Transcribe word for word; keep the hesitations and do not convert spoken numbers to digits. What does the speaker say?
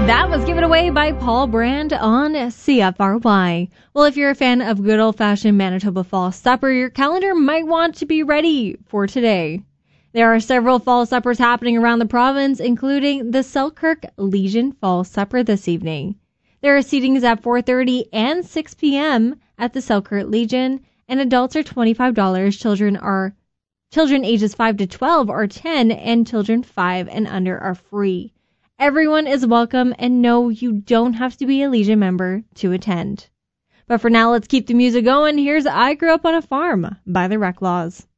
That was given away by Paul Brand on C F R Y. Well, if you're a fan of good old-fashioned Manitoba Fall Supper, your calendar might want to be ready for today. There are several fall suppers happening around the province, including the Selkirk Legion Fall Supper this evening. There are seatings at four thirty and six p.m. at the Selkirk Legion, and adults are twenty-five dollars. Children are children ages five to twelve are ten, and children five and under are free. Everyone is welcome, and no, you don't have to be a Legion member to attend. But for now, let's keep the music going. Here's I Grew Up on a Farm by the Reclaws.